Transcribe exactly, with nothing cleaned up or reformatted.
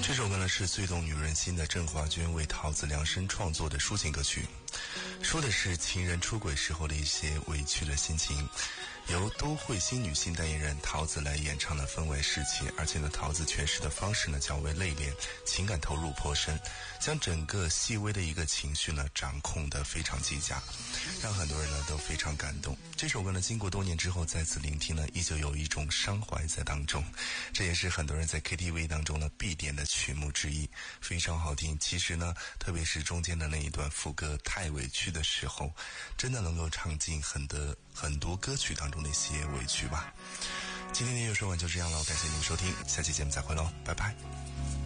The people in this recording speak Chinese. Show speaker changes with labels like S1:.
S1: 这首歌呢是最动女人心的郑华娟为桃子量身创作的抒情歌曲，说的是情人出轨时候的一些委屈的心情。由都会新女性代言人桃子来演唱的氛围世切，而且呢桃子诠释的方式呢较为内敛，情感投入颇深，将整个细微的一个情绪呢掌控得非常极佳，让很多人呢都非常感动。这首歌呢经过多年之后再次聆听呢，依旧有一种伤怀在当中，这也是很多人在 K T V 当中呢必点的曲目之一，非常好听。其实呢特别是中间的那一段副歌太委屈的时候，真的能够唱进很多很多歌曲当中的一些委屈吧。今天的音乐说完就这样了，感谢您收听，下期节目再会喽，拜拜。